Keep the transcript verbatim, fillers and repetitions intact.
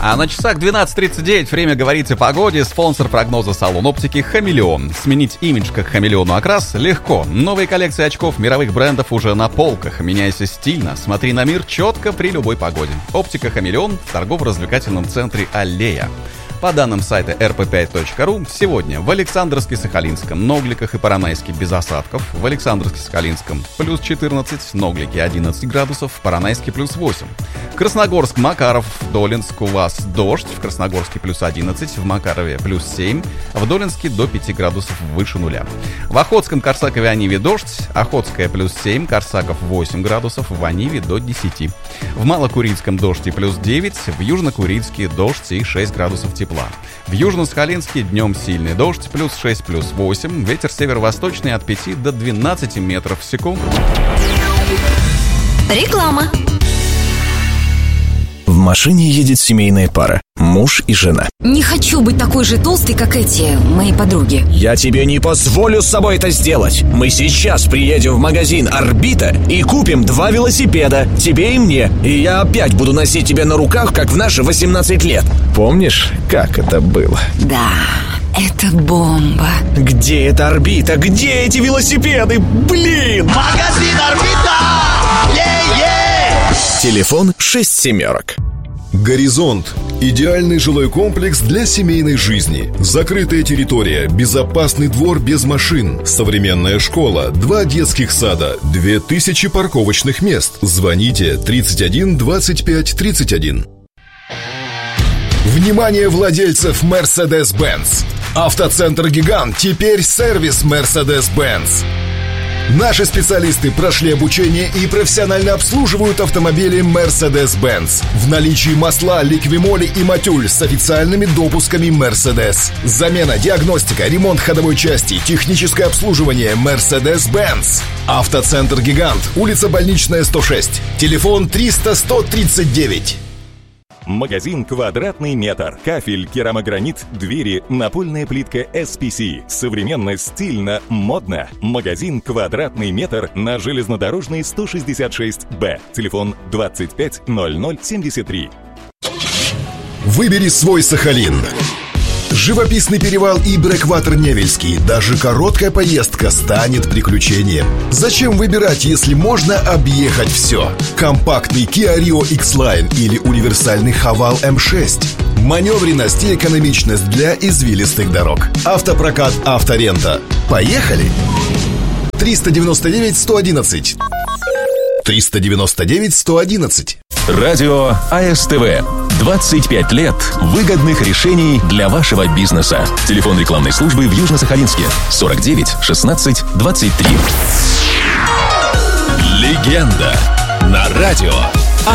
А на часах двенадцать тридцать девять время говорить о погоде. Спонсор прогноза — салон оптики «Хамелеон». Сменить имидж как хамелеону окрас легко. Новые коллекции очков мировых брендов уже на полках. Меняйся стильно. Смотри на мир четко при любой погоде. Оптика «Хамелеон» в торгово-развлекательном центре «Аллея». По данным сайта эр пэ пять точка ру, сегодня в Александровске-Сахалинском, Ногликах и Поронайске без осадков, в Александровске-Сахалинском плюс четырнадцать, Ноглики одиннадцать градусов, в Поронайске плюс восемь. Красногорск, Макаров, Долинск у вас дождь, в Красногорске плюс одиннадцать, в Макарове плюс семь, в Долинске до пяти градусов выше нуля. В Охотском, Корсакове, Ониве дождь, Охотская плюс семь, Корсаков восемь градусов, в Ониве до десяти. В Малокурильском дождь и плюс девять, в Южнокурильске дождь и шесть градусов тепла. В Южно-Сахалинске днем сильный дождь, плюс шесть, плюс восемь, ветер северо-восточный от пяти до двенадцати метров в секунду. Реклама. В машине едет семейная пара, муж и жена. Не хочу быть такой же толстой, как эти мои подруги. Я тебе не позволю с собой это сделать. Мы сейчас приедем в магазин «Орбита» и купим два велосипеда, тебе и мне. И я опять буду носить тебя на руках, как в наши восемнадцать лет. Помнишь, как это было? Да, это бомба. Где эта «Орбита»? Где эти велосипеды? Блин! Магазин «Орбита». Е-е! Телефон шесть семерок. «Горизонт» – идеальный жилой комплекс для семейной жизни. Закрытая территория, безопасный двор без машин, современная школа, два детских сада, две тысячи парковочных мест. Звоните тридцать один двадцать пять тридцать один. Внимание владельцев Mercedes-Benz! Автоцентр «Гигант» теперь сервис Mercedes-Benz. Наши специалисты прошли обучение и профессионально обслуживают автомобили Mercedes-Benz. В наличии масла, ликвимоли и матюль с официальными допусками Mercedes. Замена, диагностика, ремонт ходовой части, техническое обслуживание Mercedes-Benz. Автоцентр «Гигант», улица Больничная, сто шесть. Телефон триста сто тридцать девять. Магазин «Квадратный метр». Кафель, керамогранит, двери, напольная плитка эс пи си. Современно, стильно, модно. Магазин «Квадратный метр» на Железнодорожной сто шестьдесят шесть бэ. Телефон двадцать пять ноль ноль семьдесят три. Выбери свой Сахалин. Живописный перевал и брэкватер Невельский. Даже короткая поездка станет приключением. Зачем выбирать, если можно объехать все? Компактный Kia Rio X-Line или универсальный Haval эм шесть. Маневренность и экономичность для извилистых дорог. Автопрокат «Авторента». Поехали! триста девяносто девять сто одиннадцать. триста девяносто девять сто одиннадцать. Радио а эс тэ вэ. двадцать пять лет выгодных решений для вашего бизнеса. Телефон рекламной службы в Южно-Сахалинске сорок девять шестнадцать двадцать три. Легенда на радио.